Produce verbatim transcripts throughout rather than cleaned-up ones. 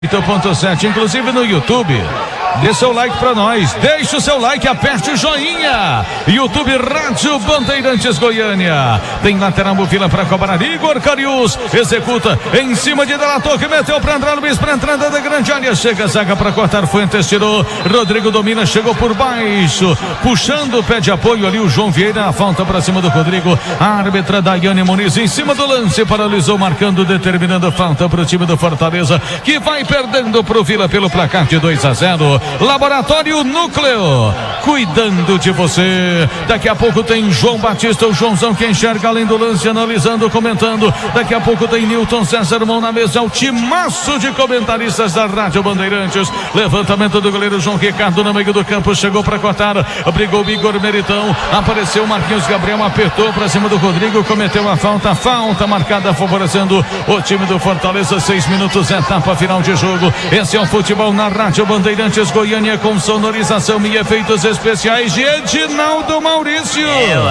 oito ponto sete, inclusive no YouTube. Dê seu like pra nós, deixe o seu like, aperte o joinha. YouTube Rádio Bandeirantes Goiânia. Tem lateral Bufila pra cobrar. Igor Carius executa em cima de Delator, que meteu pra André Luiz pra entrada da grande área. Chega a zaga pra cortar. Fuentes tirou. Rodrigo domina, chegou por baixo, puxando o pé de apoio ali. O João Vieira, a falta pra cima do Rodrigo. A árbitra Daiane Muniz em cima do lance, paralisou, marcando, determinando falta pro time do Fortaleza, que vai perdendo pro Vila pelo placar de dois a zero. Laboratório Núcleo, cuidando de você. Daqui a pouco tem João Batista, o Joãozão, que enxerga além do lance, analisando, comentando. Daqui a pouco tem Newton César, mão na mesa, o timaço de comentaristas da Rádio Bandeirantes. Levantamento do goleiro João Ricardo no meio do campo, chegou para cortar, brigou o Igor Meritão, apareceu Marquinhos Gabriel, apertou para cima do Rodrigo, cometeu a falta, falta marcada favorecendo o time do Fortaleza. Seis minutos, etapa final de jogo. Esse é o futebol na Rádio Bandeirantes Goiânia, com sonorização e efeitos especiais de Edinaldo Maurício.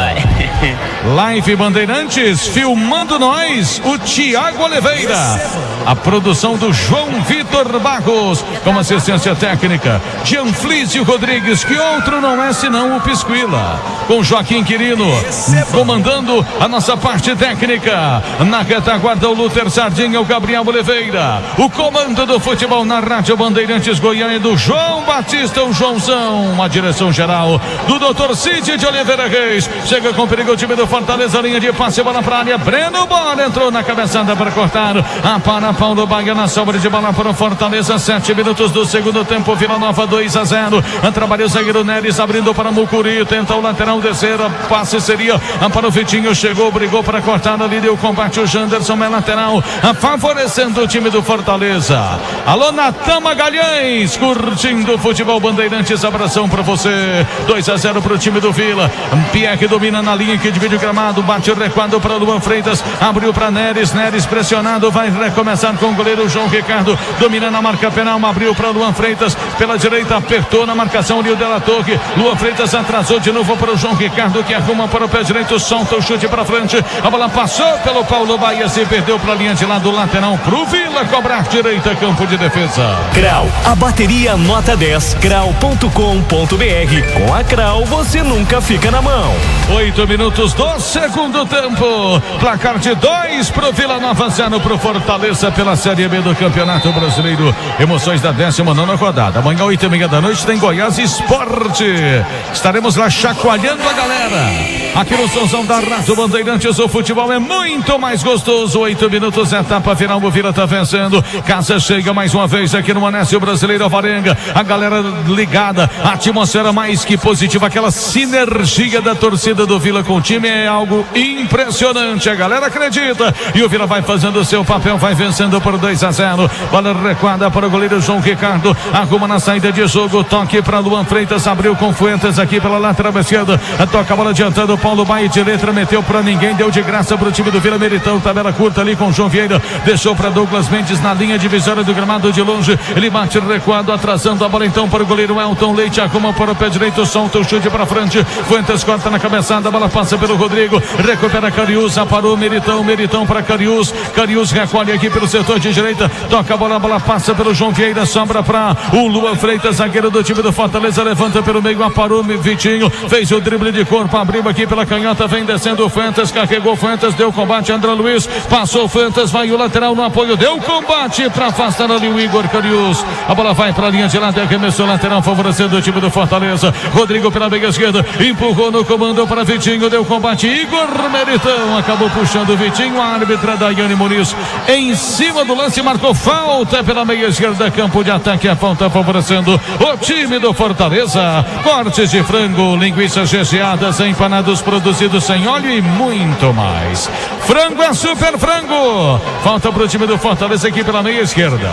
Live Bandeirantes, filmando nós, o Tiago Oliveira. A produção do João Vitor Barros, com assistência técnica Gianflício Rodrigues, que outro não é senão o Pisquila, com Joaquim Quirino comandando a nossa parte técnica. Na retaguarda o Luther Sardinha, o Gabriel Oliveira. O comando do futebol na Rádio Bandeirantes Goiânia, do João Batista, o Joãozão. A direção geral do doutor Cid de Oliveira Reis. Chega com perigo o time do Fortaleza, linha de passe, bola pra área. Breno Bola entrou na cabeçada para cortar. A para Paulo Baia na sobra de bola para o Fortaleza. Sete minutos do segundo tempo. Vila Nova dois a zero. Trabalha o zagueiro Neres, abrindo para Mucuri. Tenta o lateral descer. A passe seria para o Vitinho. Chegou, brigou para cortar ali. Deu combate o Janderson, é lateral, favorecendo o time do Fortaleza. Alô, Natan Magalhães, curtindo o futebol Bandeirantes. Abração para você. dois a zero para o time do Vila. Pierre domina na linha que divide o gramado. Bate o recuado para Luan Freitas. Abriu para Neres. Neres pressionado. Vai recomeçar com o goleiro João Ricardo. Domina na marca penal. Abriu para Luan Freitas. Pela direita, apertou na marcação ali o Della Torre. Luan Freitas atrasou de novo para o João Ricardo, que arruma para o pé direito. Solta o chute para frente. A bola passou pelo Paulo Baia. Se perdeu para a linha de lado lateral. Pro Vila cobrar direita, campo de defesa. Crau, a bateria nota dez, crau ponto com ponto br. Com a Crau você nunca fica na mão. Oito minutos do segundo tempo. Placar de dois pro Vila Nova, zero pro Fortaleza pela Série B do Campeonato Brasileiro. Emoções da décima nona rodada. Amanhã, oito e meia da noite, tem Goiás Esporte. Estaremos lá chacoalhando a galera. Aqui no Sonzão da Rádio Bandeirantes, o futebol é muito mais gostoso. Oito minutos, etapa final. O Vila tá vencendo. Casa chega mais uma vez aqui no Anésio Brasileiro Alvarenga. A galera ligada, a atmosfera mais que positiva. Aquela sinergia da torcida do Vila com o time é algo impressionante. A galera acredita. E o Vila vai fazendo o seu papel, vai vencendo por dois a zero. Bola recuada para o goleiro João Ricardo. Arruma na saída de jogo. Toque para Luan Freitas. Abriu com Fuentes aqui pela lateral esquerda. Toca a bola adiantando. Paulo Baia de letra, meteu para ninguém, deu de graça para o time do Vila. Meritão, tabela curta ali com João Vieira, deixou para Douglas Mendes na linha divisória do gramado de longe. Ele bate recuado, atrasando a bola então para o goleiro Elton Leite. Arruma para o pé direito, solta o chute para frente. Fuentes corta na cabeçada, a bola passa pelo Rodrigo, recupera Carius, parou Meritão, Meritão para Carius. Carius recolhe aqui pelo setor de direita, toca a bola, a bola passa pelo João Vieira, sobra para o Luan Freitas, zagueiro do time do Fortaleza, levanta pelo meio, aparou Vitinho, fez o drible de corpo, abriu aqui pela canhota, vem descendo o Fuentes, carregou Fuentes, deu combate, André Luiz, passou Fuentes, vai o lateral no apoio, deu combate para afastar ali o Igor Carius. A bola vai para a linha de lado, arremessou lateral, favorecendo o time do Fortaleza. Rodrigo pela meia esquerda, empurrou no comando para Vitinho, deu combate, Igor Meritão, acabou puxando o Vitinho, a árbitra Daiane Muniz em cima do lance, marcou falta pela meia esquerda, campo de ataque, a falta favorecendo o time do Fortaleza. Cortes de frango, linguiças recheadas, empanados produzidos sem óleo e muito mais. Frango é super frango. Falta para o time do Fortaleza aqui pela meia esquerda.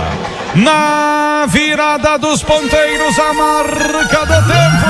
Na virada dos ponteiros, a marca do tempo.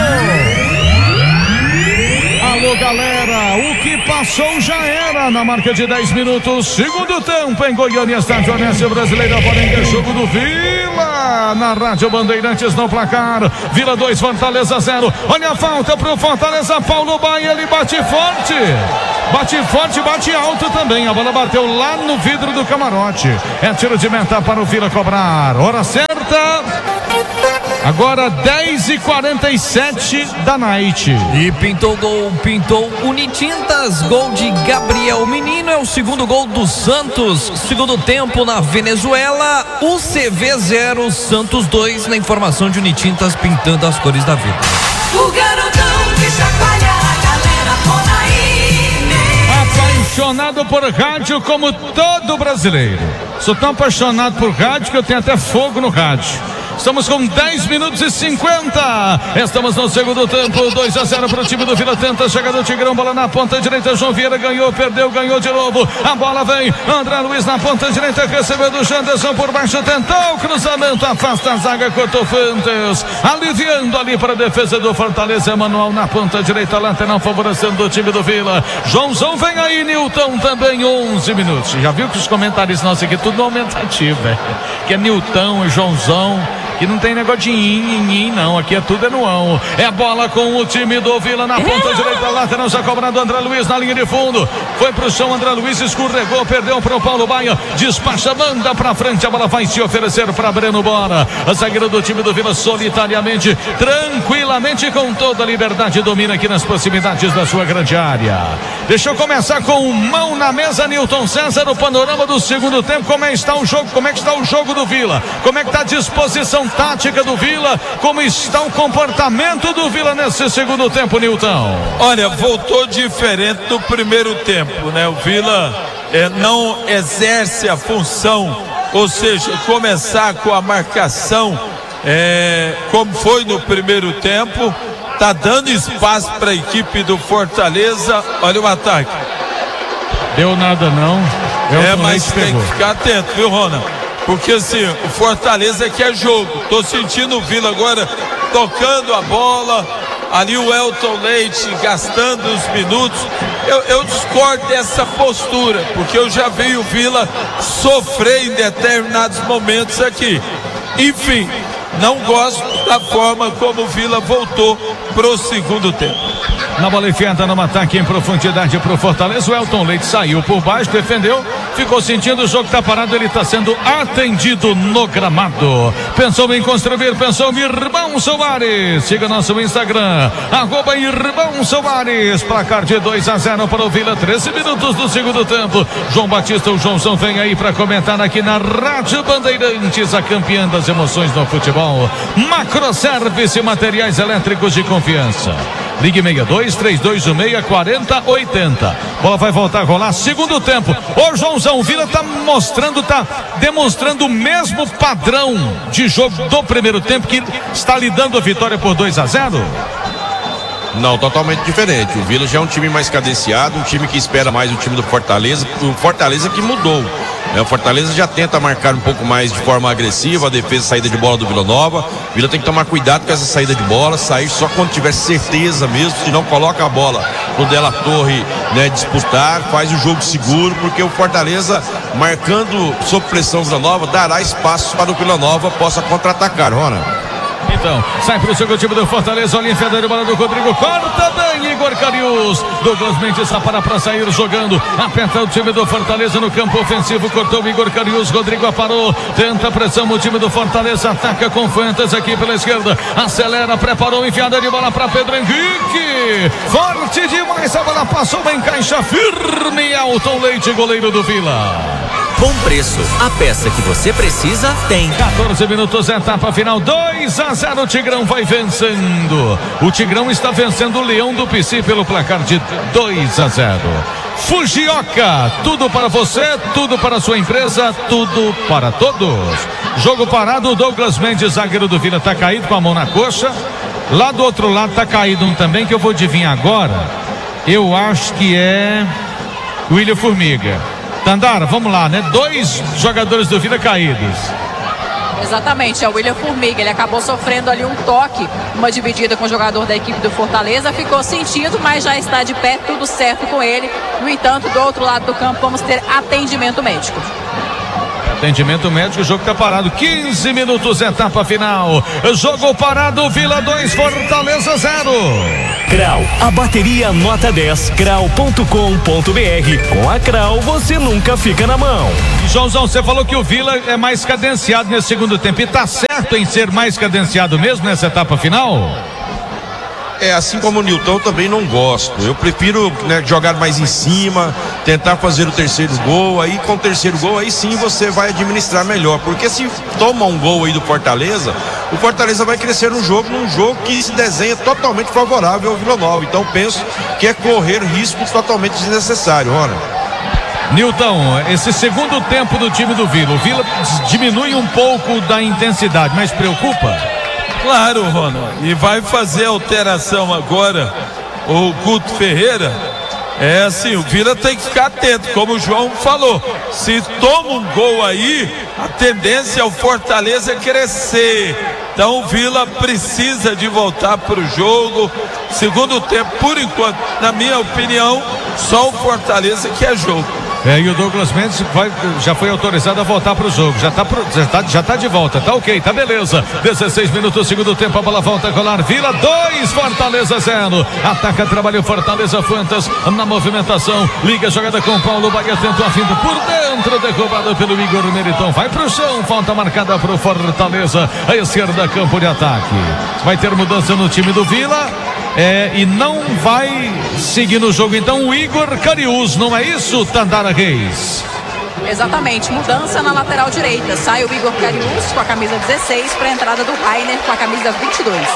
Alô, galera, o que passou já era. Na marca de dez minutos, segundo tempo em Goiânia, estádio Anésio Brasileiro Alvarenga, jogo do Vila na Rádio Bandeirantes no placar. Vila dois, Fortaleza zero. Olha a falta pro Fortaleza, Paulo Baia, ele bate forte. Bate forte, bate alto também. A bola bateu lá no vidro do camarote. É tiro de meta para o Vila cobrar. Hora certa. Agora dez e quarenta e sete da night. E pintou gol, pintou Unitintas, gol de Gabriel Menino, é o segundo gol do Santos, segundo tempo na Venezuela, U C V zero, Santos dois, na informação de Unitintas pintando as cores da vida. O garotão que chacoalha a galera por aí. Apaixonado por rádio como todo brasileiro. Sou tão apaixonado por rádio que eu tenho até fogo no rádio. Estamos com dez minutos e cinquenta. Estamos no segundo tempo. dois a zero para o time do Vila. Tenta chegar do Tigrão. Bola na ponta direita. João Vieira ganhou, perdeu, ganhou de novo. A bola vem. André Luiz na ponta direita. Recebeu do Janderson por baixo. Tentou o cruzamento. Afasta a zaga. Cortou Fantes. Aliviando ali para a defesa do Fortaleza. Emanuel na ponta direita. Lateral favorecendo o time do Vila. Joãozão vem aí. Nilton também. onze minutos. Já viu que os comentários nossos aqui tudo aumentativo, velho. Que é Nilton e Joãozão. Que não tem negócio de in, in, não. Aqui é tudo é no ão. É bola com o time do Vila na ponta direita. Lateral já cobrado. André Luiz na linha de fundo. Foi pro chão. André Luiz escorregou. Perdeu pro Paulo Baia. Despacha, manda pra frente. A bola vai se oferecer pra Breno Bora. A zagueira do time do Vila solitariamente, tranquilamente, com toda a liberdade, domina aqui nas proximidades da sua grande área. Deixa eu começar com mão na mesa. Nilton César, o panorama do segundo tempo. Como é que está o jogo? Como é que está o jogo do Vila? Como é que está a disposição tática do Vila? Como está o comportamento do Vila nesse segundo tempo, Nilton? Olha, voltou diferente do primeiro tempo, né? O Vila é, não exerce a função, ou seja, começar com a marcação é, como foi no primeiro tempo. Tá dando espaço para a equipe do Fortaleza. Olha o ataque. Deu nada não. Eu é, mas tem pegou. que ficar atento, viu, Rona? Porque assim, o Fortaleza quer jogo. Tô sentindo o Vila agora tocando a bola. Ali o Elton Leite gastando os minutos. Eu, eu discordo dessa postura, porque eu já vi o Vila sofrer em determinados momentos aqui. Enfim, não gosto da forma como o Vila voltou pro segundo tempo. Na bola enfiada no ataque em profundidade pro Fortaleza. O Elton Leite saiu por baixo, defendeu, ficou sentindo o jogo, tá parado, ele tá sendo atendido no gramado. Pensou em construir, pensou em Irmão Soares. Siga nosso Instagram, arroba Irmão Soares. Placar de dois a zero para o Vila, treze minutos do segundo tempo. João Batista, o Joãozão vem aí para comentar aqui na Rádio Bandeirantes, a campeã das emoções no futebol. Macro Service, materiais elétricos de confiança. Ligue seis dois, três dois um seis, quatro zero oito zero. Bola vai voltar a rolar. Segundo tempo. Ô Joãozão, o Vila tá mostrando, tá demonstrando o mesmo padrão de jogo do primeiro tempo, que está lhe dando a vitória por dois a zero? Não, totalmente diferente. O Vila já é um time mais cadenciado, um time que espera mais o time do Fortaleza. O Fortaleza que mudou. O Fortaleza já tenta marcar um pouco mais de forma agressiva a defesa, saída de bola do Vila Nova. O Vila tem que tomar cuidado com essa saída de bola, sair só quando tiver certeza mesmo, se não coloca a bola no Della Torre, né, disputar, faz o jogo seguro, porque o Fortaleza, marcando sob pressão Vila Nova, dará espaço para o Vila Nova possa contra-atacar, Rona. Então, sai pro segundo time do Fortaleza. Olha, enfiada de bola do Rodrigo. Corta bem, Igor Carius. Douglas Mendes para para sair jogando. Aperta o time do Fortaleza no campo ofensivo. Cortou o Igor Carius. Rodrigo aparou. Tenta pressão o time do Fortaleza. Ataca com Fuentes aqui pela esquerda. Acelera, preparou. Enfiada de bola para Pedro Henrique. Forte demais. A bola passou, encaixa firme. Elton Leite, goleiro do Vila. Bom preço, a peça que você precisa tem. quatorze minutos, etapa final, dois a zero, o Tigrão vai vencendo. O Tigrão está vencendo o Leão do P C pelo placar de dois a zero. Fujioka, tudo para você, tudo para a sua empresa, tudo para todos. Jogo parado, Douglas Mendes, zagueiro do Vila, está caído com a mão na coxa. Lá do outro lado está caído um também, que eu vou adivinhar agora. Eu acho que é William Formiga. Tandara, vamos lá, né? Dois jogadores do Vila caídos. Exatamente, é o William Formiga. Ele acabou sofrendo ali um toque, uma dividida com o jogador da equipe do Fortaleza. Ficou sentido, mas já está de pé, tudo certo com ele. No entanto, do outro lado do campo, vamos ter atendimento médico. Atendimento médico, o jogo tá parado. quinze minutos, etapa final. Jogo parado, Vila dois, Fortaleza zero. Crau, a bateria nota dez, crau ponto com ponto br. Com a Crau você nunca fica na mão. Joãozão, você falou que o Vila é mais cadenciado nesse segundo tempo. E tá certo em ser mais cadenciado mesmo nessa etapa final? É, assim como o Nilton, eu também não gosto. Eu prefiro, né, jogar mais em cima, tentar fazer o terceiro gol. Aí com o terceiro gol, aí sim você vai administrar melhor. Porque se toma um gol aí do Fortaleza, o Fortaleza vai crescer no jogo, num jogo que se desenha totalmente favorável ao Vila Nova. Então penso que é correr riscos totalmente desnecessários, Rona. Nilton, esse segundo tempo do time do Vila, o Vila diminui um pouco da intensidade, mas preocupa? Claro, Ronald, e vai fazer alteração agora o Guto Ferreira. É assim, o Vila tem que ficar atento, como o João falou. Se toma um gol aí, a tendência é o Fortaleza crescer. Então o Vila precisa de voltar para o jogo. Segundo tempo, por enquanto, na minha opinião, só o Fortaleza que é jogo. É, e o Douglas Mendes vai, já foi autorizado a voltar para o jogo. Já está já tá, já tá de volta, tá ok, tá beleza. dezesseis minutos, segundo tempo, a bola volta a colar. Vila dois, Fortaleza zero. Ataca, trabalha o Fortaleza, Fuentes na movimentação. Liga a jogada com o Paulo Bahia, tentou a finta por dentro, derrubado pelo Igor Meriton. Vai pro chão, falta marcada pro Fortaleza. A esquerda, campo de ataque. Vai ter mudança no time do Vila. É, e não vai seguir no jogo então o Igor Cariús, não é isso, Tandara Reis? Exatamente, mudança na lateral direita. Sai o Igor Cariús com a camisa dezesseis para a entrada do Rainer com a camisa vinte e dois.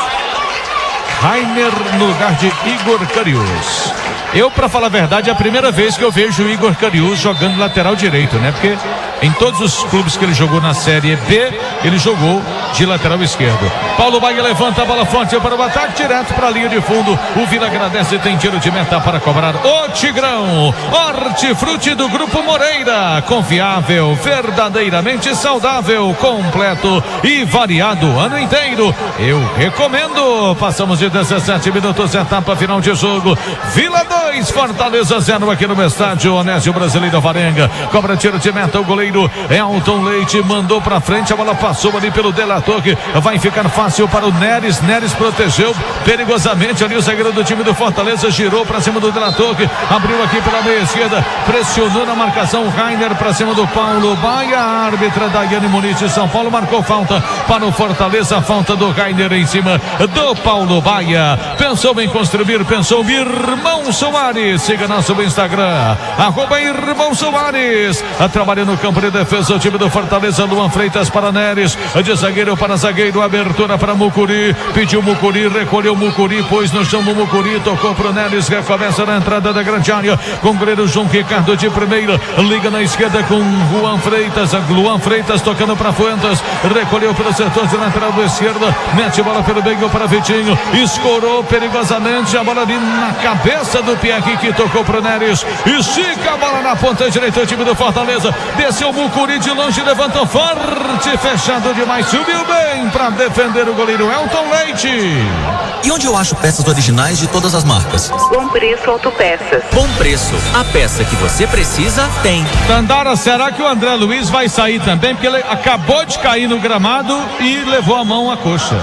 Rainer no lugar de Igor Cariús. Eu, para falar a verdade, é a primeira vez que eu vejo o Igor Cariús jogando lateral direito, né? Porque em todos os clubes que ele jogou na Série B, ele jogou de lateral esquerdo. Paulo Bahia levanta a bola forte para o ataque, direto para a linha de fundo. O Vila agradece, tem tiro de meta para cobrar o Tigrão. Hortifruti do Grupo Moreira. Confiável, verdadeiramente saudável, completo e variado o ano inteiro. Eu recomendo. Passamos de dezessete minutos, etapa final de jogo. Vila dois, Fortaleza zero aqui no estádio Onésio Brasileiro Varenga. Cobra tiro de meta, o goleiro é Elton Leite, mandou pra frente, a bola passou ali pelo Delator, que vai ficar fácil para o Neres. Neres protegeu perigosamente ali o zagueiro do time do Fortaleza, girou pra cima do Delator, que abriu aqui pela meia esquerda, pressionou na marcação, Rainer pra cima do Paulo Bahia. A árbitra Daiane Muniz de São Paulo marcou falta para o Fortaleza, falta do Rainer em cima do Paulo Bahia. Pensou em construir, pensou Irmão Soares. Siga nosso Instagram, arroba Irmão Soares. Trabalha no campo de defesa o time do Fortaleza. Luan Freitas para Neres, de zagueiro para zagueiro, abertura para Mucuri, pediu Mucuri, recolheu Mucuri, pôs no chão o Mucuri, tocou pro Neres, recomeça na entrada da grande área com o goleiro João Ricardo de primeira, liga na esquerda com Luan Freitas. Luan Freitas tocando para Fuentes, recolheu pelo setor de lateral da esquerda, mete a bola pelo meio para Vitinho, escorou perigosamente a bola ali na cabeça do Pierre, que tocou pro Neres, estica a bola na ponta direita o time do Fortaleza. Desceu o Mucuri de longe, levantou forte, fechado demais, subiu bem para defender o goleiro Elton Leite. E onde eu acho peças originais de todas as marcas? Bom Preço Autopeças. Bom Preço, a peça que você precisa tem. Tandara, será que o André Luiz vai sair também? Porque ele acabou de cair no gramado e levou a mão à coxa.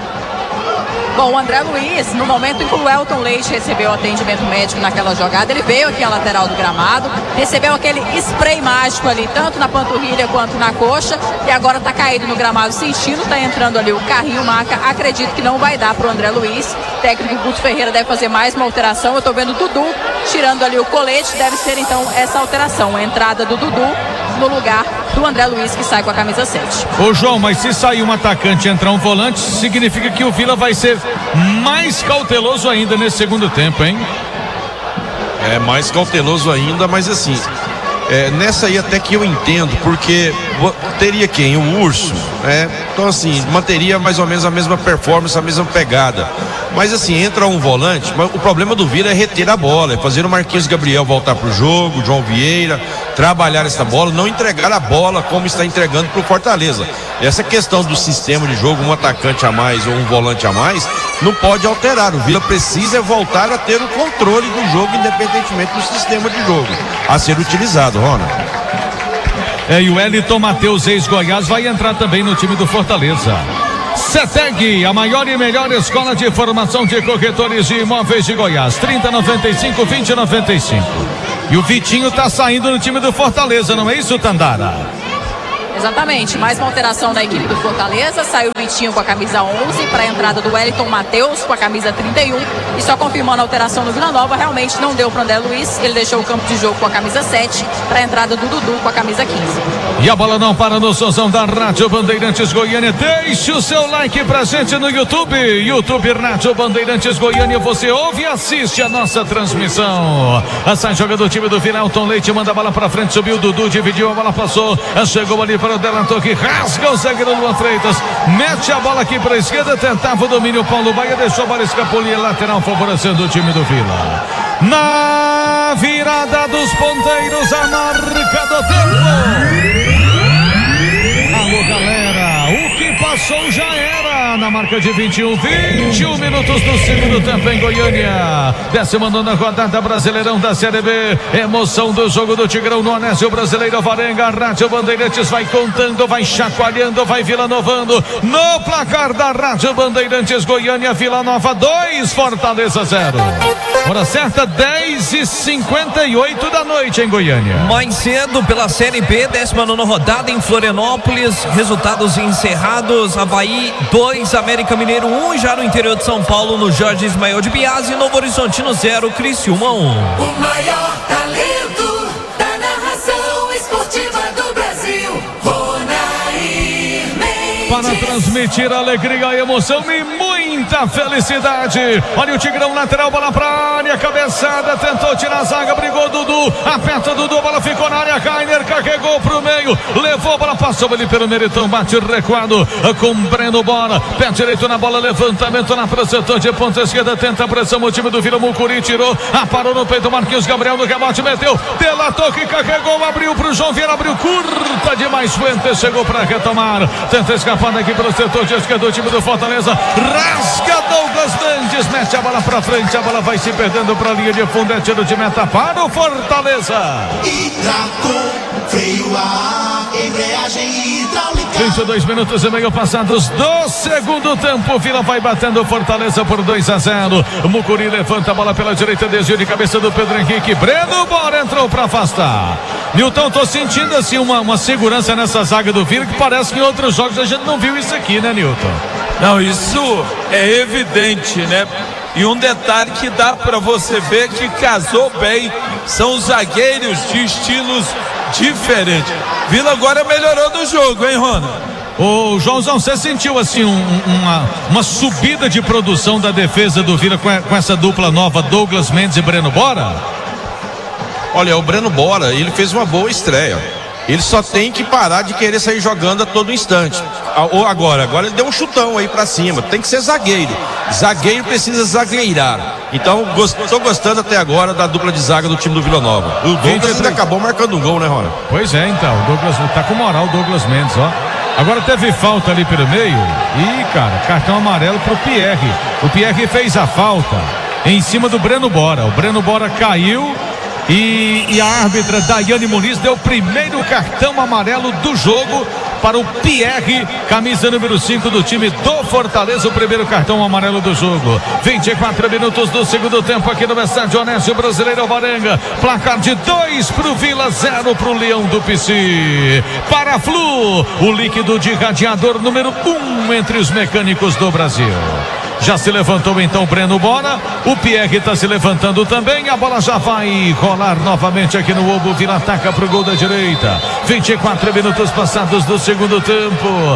Bom, o André Luiz, no momento em que o Elton Leite recebeu o atendimento médico naquela jogada, ele veio aqui à lateral do gramado, recebeu aquele spray mágico ali, tanto na panturrilha quanto na coxa, e agora tá caído no gramado sentindo, tá entrando ali o carrinho maca. Acredito que não vai dar pro André Luiz. O técnico Guto Ferreira deve fazer mais uma alteração. Eu tô vendo o Dudu tirando ali o colete, deve ser então essa alteração, a entrada do Dudu no lugar do André Luiz, que sai com a camisa sete. Ô João, mas se sair um atacante e entrar um volante, significa que o Vila vai ser mais cauteloso ainda nesse segundo tempo, hein? É mais cauteloso ainda, mas assim, é, nessa aí até que eu entendo, porque teria quem? O Urso, né? Então assim, manteria mais ou menos a mesma performance, a mesma pegada. Mas assim, entra um volante, mas o problema do Vila é reter a bola, é fazer o Marquinhos Gabriel voltar pro jogo, o João Vieira, trabalhar essa bola, não entregar a bola como está entregando pro Fortaleza. Essa questão do sistema de jogo, um atacante a mais ou um volante a mais, não pode alterar. O Vila precisa voltar a ter o controle do jogo, independentemente do sistema de jogo a ser utilizado, Ronald. É, e o Wellington Matheus, ex-Goiás, vai entrar também no time do Fortaleza. CETEG, a maior e melhor escola de formação de corretores de imóveis de Goiás. trinta, noventa e cinco, vinte, noventa e cinco. E o Vitinho tá saindo no time do Fortaleza, não é isso, Tandara? Exatamente, mais uma alteração na equipe do Fortaleza. Saiu o Vitinho com a camisa onze para a entrada do Wellington Matheus com a camisa trinta e um. E só confirmando a alteração no Vila Nova, realmente não deu para o André Luiz. Ele deixou o campo de jogo com a camisa sete para a entrada do Dudu com a camisa quinze. E a bola não para no somzão da Rádio Bandeirantes Goiânia. Deixe o seu like pra gente no YouTube. YouTube Rádio Bandeirantes Goiânia. Você ouve e assiste a nossa transmissão. A sai jogando o time do Vila. Elton Leite manda a bola pra frente. Subiu o Dudu, dividiu, a bola passou. Chegou ali para o Delator que rasga o zagueiro Luan Freitas. Mete a bola aqui para a esquerda. Tentava o domínio Paulo Baia. Deixou a bola escapulir. Lateral favorecendo o time do Vila. Na virada dos ponteiros, a marca do tempo. Alô, galera, o que passou já era. Na marca de vinte e um, vinte e um minutos do segundo tempo em Goiânia. décima nona rodada Brasileirão da Série B. Emoção do jogo do Tigrão no Anésio Brasileiro Varenga. Rádio Bandeirantes vai contando, vai chacoalhando, vai vilanovando. No placar da Rádio Bandeirantes Goiânia, Vila Nova dois, Fortaleza zero. Hora certa, dez e cinquenta e oito da noite em Goiânia. Mais cedo pela Série B, décima nona rodada em Florianópolis. Resultados encerrados: Avaí dois, América Mineiro um. Já no interior de São Paulo, no Jorge Ismael de Biasi, Novo Horizontino zero, Criciúma um. O maior talento da narração esportiva do Brasil, Ronair Mendes. Para transmitir alegria, emoção e muita felicidade. Olha o Tigrão lateral, bola pra área, cabeçada, tentou tirar a zaga, brigou Dudu, aperta Dudu, a bola ficou na área, Rainer carregou pro meio, levou a bola, passou ali pelo Meritão, bate recuado com Breno Bora, pé direito na bola, levantamento na projeção de ponta esquerda, tenta a pressão, o time do Vila Mucuri tirou, aparou no peito, Marquinhos Gabriel no rebote, meteu, delatou que carregou, abriu pro João Vieira, abriu curta demais, Fuentes chegou pra retomar, tenta escapar daqui pelo setor de esquerda, o time do Fortaleza, rasga Douglas Mendes, mete a bola pra frente, a bola vai se perdendo pra linha de fundo, é tiro de meta para o Fortaleza. Hidracon, freio a ar, embreagem hidráulica. vinte e dois minutos e meio passados do segundo tempo, Vila vai batendo o Fortaleza por dois a zero. Mucuri levanta a bola pela direita, desvio de cabeça do Pedro Henrique, Breno Bora entrou pra afastar. Nilton, tô sentindo assim uma, uma segurança nessa zaga do Vila que parece que em outros jogos a gente não viu isso aqui, né, Nilton? Não, isso é evidente, né? E um detalhe que dá para você ver que casou bem são os zagueiros de estilos diferentes. Vila agora melhorou do jogo, hein, Rona? Ô, Joãozão, você sentiu assim um, uma, uma subida de produção da defesa do Vila com, a, com essa dupla nova, Douglas Mendes e Breno Bora? Olha, o Breno Bora, ele fez uma boa estreia. Ele só tem que parar de querer sair jogando a todo instante. Ou agora, agora ele deu um chutão aí pra cima. Tem que ser zagueiro. Zagueiro precisa zagueirar. Então, estou gostando até agora da dupla de zaga do time do Vila Nova. O Douglas ainda acabou marcando um gol, né, Rona? Pois é, então. O Douglas tá com moral, o Douglas Mendes, ó. Agora teve falta ali pelo meio. E, cara, cartão amarelo pro Pierre. O Pierre fez a falta em cima do Breno Bora. O Breno Bora caiu. E, e a árbitra Daiane Muniz deu o primeiro cartão amarelo do jogo para o Pierre, camisa número cinco do time do Fortaleza, o primeiro cartão amarelo do jogo. vinte e quatro minutos do segundo tempo aqui no estádio Anésio Brasileiro Varenga. Placar de dois pro Vila, zero pro Leão do P C. Para a Flu, o líquido de radiador número um entre os mecânicos do Brasil. Já se levantou então o Breno Bora, o Pierre está se levantando também, a bola já vai rolar novamente aqui no Obo, Vila ataca pro gol da direita, vinte e quatro minutos passados do segundo tempo.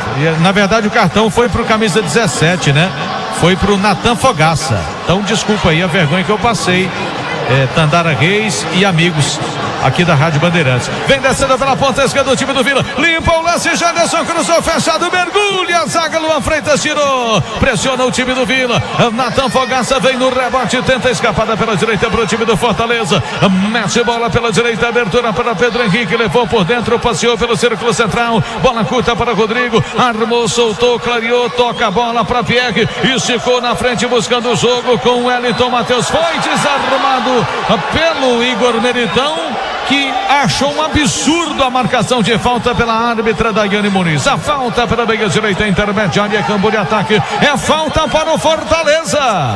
Na verdade o cartão foi pro camisa dezessete, né? Foi pro Natan Fogaça, então desculpa aí a vergonha que eu passei. É, Tandara Reis e amigos aqui da Rádio Bandeirantes. Vem descendo pela ponta esquerda do time do Vila. Limpa o lance, Janderson cruzou, fechado, mergulha, a zaga, Luan Freitas tirou. Pressiona o time do Vila. Natan Fogaça vem no rebote, tenta a escapada pela direita para o time do Fortaleza. Mete bola pela direita, abertura para Pedro Henrique, levou por dentro, passeou pelo círculo central. Bola curta para Rodrigo, armou, soltou, clareou, toca a bola para Pierre e ficou na frente buscando o jogo com o Wellington Matheus. Foi desarmado pelo Igor Meritão, que achou um absurdo a marcação de falta pela árbitra Daiane Muniz. A falta pela meia direita intermediária, campo de ataque, é falta para o Fortaleza.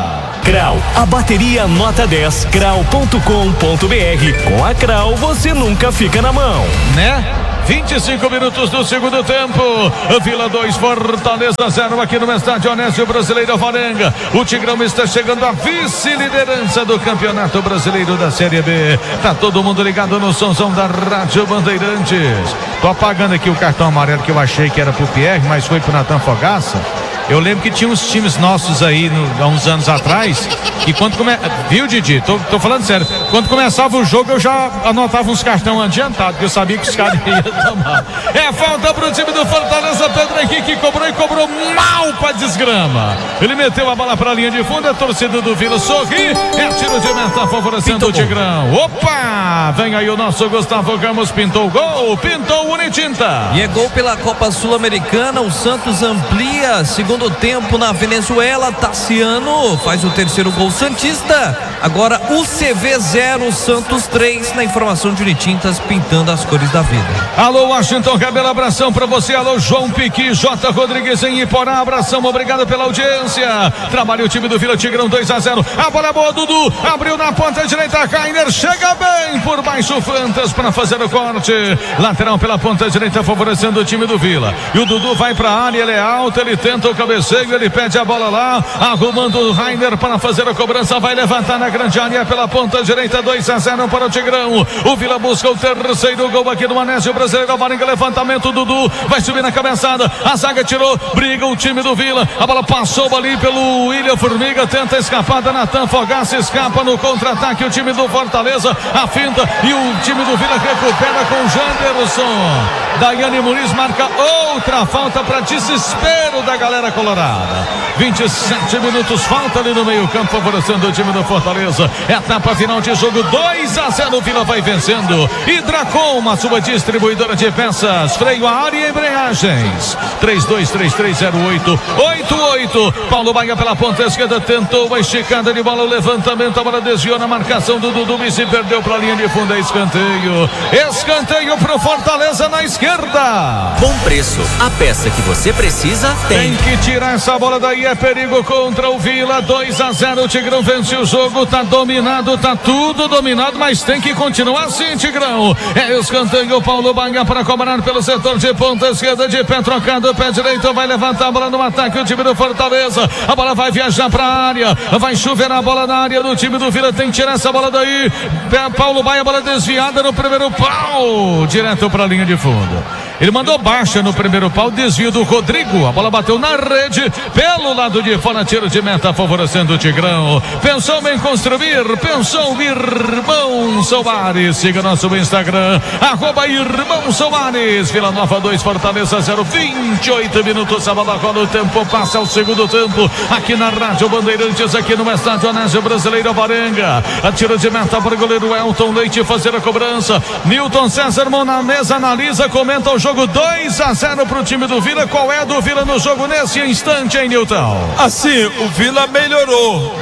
Crau, a bateria nota dez, crau ponto com ponto br. Com a Crau você nunca fica na mão, né? vinte e cinco minutos do segundo tempo. Vila dois, Fortaleza zero aqui no estádio Onésio Brasileiro Alvarenga. O Tigrão está chegando à vice-liderança do Campeonato Brasileiro da Série B. Tá todo mundo ligado no somzão da Rádio Bandeirantes. Tô apagando aqui o cartão amarelo que eu achei que era pro Pierre, mas foi pro Natan Fogaça. Eu lembro que tinha uns times nossos aí no, há uns anos atrás, que quando come... viu, Didi? Tô, tô falando sério. Quando começava o jogo eu já anotava uns cartão adiantado, porque eu sabia que os caras iam tomar. É falta pro time do Fortaleza. Pedro Henrique cobrou e cobrou mal pra desgrama. Ele meteu a bola pra linha de fundo, a torcida do Vila sorri. É tiro de meta favorecendo o Tigrão. Opa! Vem aí o nosso Gustavo Ramos, pintou o gol, pintou o Unitinta. E é gol pela Copa Sul-Americana. O Santos amplia segundo tempo na Venezuela. Tassiano faz o terceiro gol santista. Agora o C V zero, Santos três, na informação de Unitintas, pintando as cores da vida. Alô, Washington Cabelo, abração pra você. Alô, João Piqui, J. Rodrigues em Iporá, abração, obrigado pela audiência. Trabalha o time do Vila Tigrão, dois a zero. A bola é boa, Dudu, abriu na ponta direita, Kainer chega bem por baixo, Fantas para fazer o corte. Lateral pela ponta direita, favorecendo o time do Vila. E o Dudu vai pra área, ele é alto, ele tenta o cabeceio, ele pede a bola lá, arrumando o Rainer para fazer a cobrança, vai levantar na grande área pela ponta direita, dois a zero para o Tigrão. O Vila busca o terceiro gol aqui no Anésio Brasileiro Alvarenga, levantamento, Dudu vai subir na cabeçada, a zaga tirou, briga o time do Vila, a bola passou ali pelo William Formiga, tenta escapada, Natan Fogaça escapa no contra-ataque, o time do Fortaleza, a finta, e o time do Vila recupera com o Janderson. Daiane Muniz marca outra falta para desespero da galera colorada. vinte e sete minutos, falta ali no meio campo, favorecendo o time do Fortaleza. Etapa final de jogo, dois a zero, o Vila vai vencendo. Hidracom, a sua distribuidora de peças, freio a ar e embreagens. três dois três três zero oito oito oito. Paulo Baia pela ponta esquerda, tentou uma esticada de bola, o levantamento, a bola desviou na marcação do Dudu e se perdeu para a linha de fundo, é escanteio. Escanteio pro Fortaleza na esquerda. Bom preço, a peça que você precisa tem. Tem que tirar essa bola daí, é perigo contra o Vila. Dois a zero, o Tigrão vence o jogo, tá dominado, tá tudo dominado, mas tem que continuar assim, Tigrão. É escanteio, Paulo Baia para cobrar pelo setor de ponta esquerda, de pé trocado, pé direito, vai levantar a bola no ataque, o time do Fortaleza, a bola vai viajar pra área, vai chover a bola na área do time do Vila, tem que tirar essa bola daí. Paulo Baia, bola desviada no primeiro pau, direto pra linha de fundo. Ele mandou baixa no primeiro pau, desvio do Rodrigo, a bola bateu na rede, pelo lado de fora, tiro de meta favorecendo o Tigrão. Pensou em construir, pensou Irmão Soares, siga nosso Instagram, arroba Irmão Soares. Vila Nova dois, Fortaleza zero, vinte e oito minutos, a bola rola, o tempo passa ao segundo tempo, aqui na Rádio Bandeirantes, aqui no estádio Onésio Brasileiro Alvarenga. A tiro de meta para o goleiro Elton Leite fazer a cobrança. Newton César, mão na mesa, analisa, comenta o jogo, dois a zero para o time do Vila. Qual é do Vila no jogo nesse instante, hein, Newton? Assim, o Vila melhorou.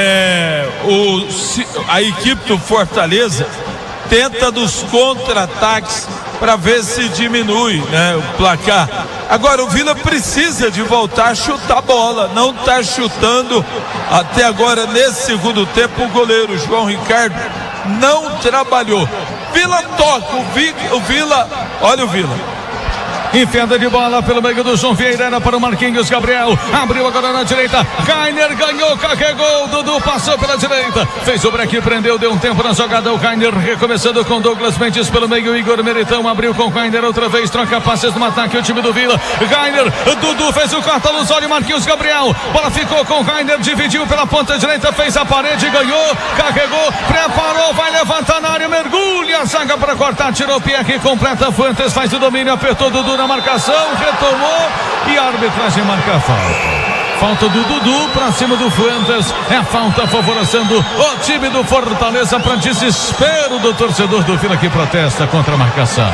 É, o, a equipe do Fortaleza tenta dos contra-ataques para ver se diminui, né, o placar. Agora o Vila precisa de voltar a chutar a bola, não está chutando até agora. Nesse segundo tempo o goleiro João Ricardo não trabalhou. Vila toca, o, Vi, o Vila, olha o Vila. Enfiada de bola pelo meio do João Vieira para o Marquinhos Gabriel, abriu agora na direita, Kainer ganhou, carregou, Dudu passou pela direita, fez o break, prendeu, deu um tempo na jogada, o Kainer recomeçando com Douglas Mendes pelo meio, Igor Meritão abriu com o Kainer outra vez, troca passes no ataque, o time do Vila, Kainer, Dudu fez o corta-luz, olha o Marquinhos Gabriel, bola ficou com o Kainer, dividiu pela ponta direita, fez a parede, ganhou, carregou, preparou, vai levantar na área, mergulha a zaga para cortar, tirou o pé aqui, completa, Fuentes faz o domínio, apertou Dudu na marcação, retomou e a arbitragem marca a falta. Falta do Dudu para cima do Fuentes, é falta favorecendo o time do Fortaleza, para desespero do torcedor do Vila que protesta contra a marcação.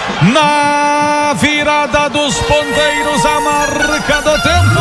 Na virada dos ponteiros, a marca do tempo.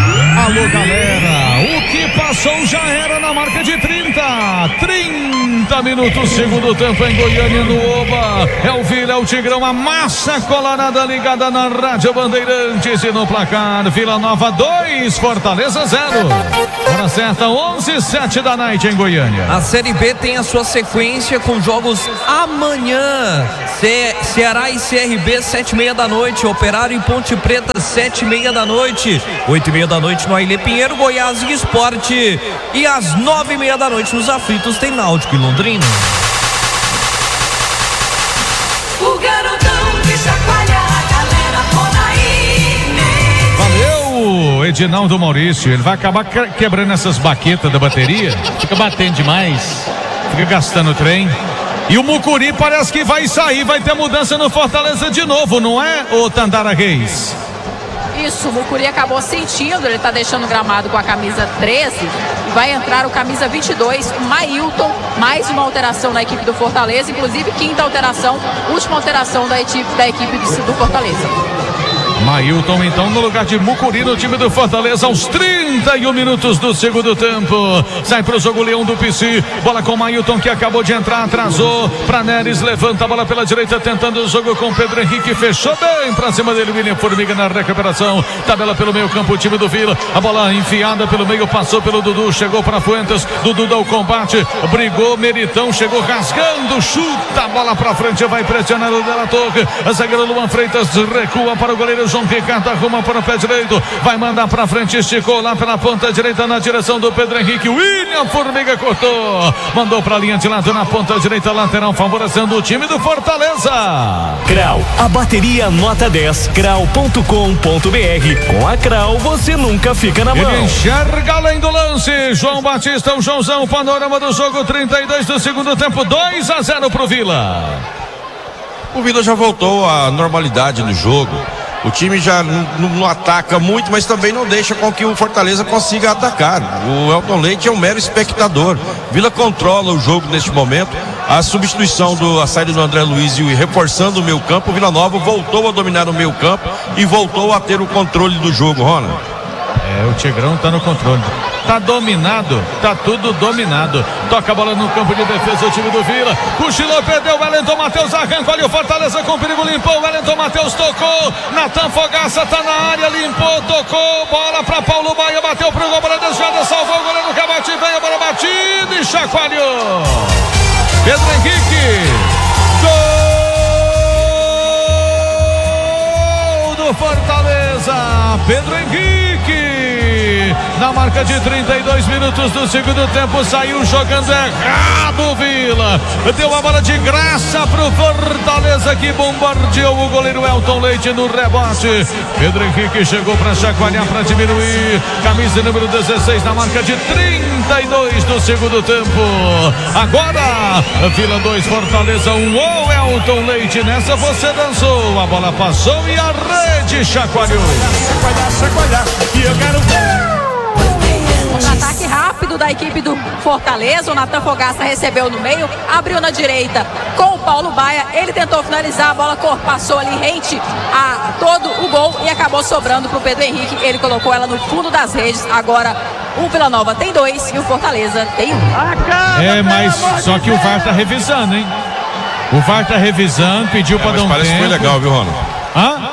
Alô, galera, o que passou já era na marca de trinta, trinta trinta minutos, segundo tempo em Goiânia, no Oba. É o Vila, é o Tigrão, a massa colorada ligada na Rádio Bandeirantes e no placar. Vila Nova dois, Fortaleza zero. Hora certa, onze e sete da noite em Goiânia. A Série B tem a sua sequência com jogos amanhã. Ce Ceará e C R B, sete e meia da noite. Operário e Ponte Preta, sete e meia da noite. Oito e meia da noite no Ailê Pinheiro, Goiás e Esporte. E às nove e meia da noite nos Aflitos tem Náutico e Londrina. O garotão que chacoalha a galera Ronaí. Valeu, Edinaldo Maurício. Ele vai acabar quebrando essas baquetas da bateria. Fica batendo demais. Fica gastando trem. E o Mucuri parece que vai sair. Vai ter mudança no Fortaleza de novo, não é, ô Tandara Reis? Isso, o Mucuri acabou sentindo, ele está deixando o gramado com a camisa treze e vai entrar o camisa vinte e dois, Mailton, mais uma alteração na equipe do Fortaleza, inclusive quinta alteração, última alteração da equipe, da equipe do, do Fortaleza. Mailton então no lugar de Mucuri no time do Fortaleza aos trinta e um minutos do segundo tempo. Sai pro jogo Leão do P C. Bola com Mailton que acabou de entrar, atrasou pra Neres, levanta a bola pela direita tentando o jogo com Pedro Henrique, fechou bem pra cima dele, William Formiga na recuperação. Tabela pelo meio campo o time do Vila. A bola enfiada pelo meio, passou pelo Dudu, chegou pra Fuentes. Dudu dá o combate, brigou, Meritão chegou rasgando, chuta a bola pra frente, vai pressionando o Della Torre. A zagueiro Luan Freitas recua para o goleiro João Ricardo, arruma para o pé direito, vai mandar para frente, esticou lá pela ponta direita na direção do Pedro Henrique. William Formiga cortou, mandou para a linha de lado na ponta direita, lateral, favorecendo o time do Fortaleza. Crau, a bateria nota dez, crau ponto com ponto br. Com a Crau você nunca fica na mão. Ele enxerga além do lance. João Batista, o Joãozão, panorama do jogo, trinta e dois do segundo tempo, dois a zero pro Vila. O Vila já voltou à normalidade no jogo. O time já não, não ataca muito, mas também não deixa com que o Fortaleza consiga atacar. O Elton Leite é um mero espectador. Vila controla o jogo neste momento. A substituição do a saída do André Luiz e reforçando o meio campo, o Vila Nova voltou a dominar o meio campo e voltou a ter o controle do jogo, Rona. É, o Tigrão tá no controle. Tá dominado, tá tudo dominado. Toca a bola no campo de defesa o time do Vila. Cochilou, perdeu o Wellington Matheus, arrancou ali o Fortaleza com perigo, limpou. O Wellington Matheus tocou. Natan Fogaça tá na área, limpou, tocou. Bola pra Paulo Baia, bateu pro gol, bola desviada, salvou o goleiro Cabati, vem a bola batida e chacoalhou. Pedro Henrique. Gol do Fortaleza. Pedro Henrique. Na marca de trinta e dois minutos do segundo tempo, saiu jogando errado o Vila. Deu a bola de graça pro Fortaleza que bombardeou o goleiro Elton Leite no rebote. Pedro Henrique chegou para chacoalhar, para diminuir. Camisa número dezesseis na marca de trinta e dois do segundo tempo. Agora, Vila dois, Fortaleza um. O Elton Leite nessa você dançou. A bola passou e a rede chacoalhou. Chacoalhar, chacoalhar, e eu quero ver. Ataque rápido da equipe do Fortaleza, o Natan Fogaça recebeu no meio, abriu na direita com o Paulo Baia, ele tentou finalizar, a bola passou ali rente a todo o gol e acabou sobrando para o Pedro Henrique, ele colocou ela no fundo das redes. Agora o Vila Nova tem dois e o Fortaleza tem um. É, mas só que o V A R tá revisando, hein? O V A R tá revisando, pediu é, para dar um parece tempo. que foi legal, viu, Ronald? Hã?